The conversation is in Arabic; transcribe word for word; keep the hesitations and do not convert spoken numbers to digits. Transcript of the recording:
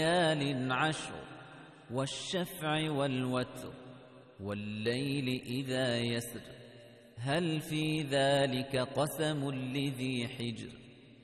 ليال عشر والشفع والوتر والليل إذا يسر هل في ذلك قسم لذي حجر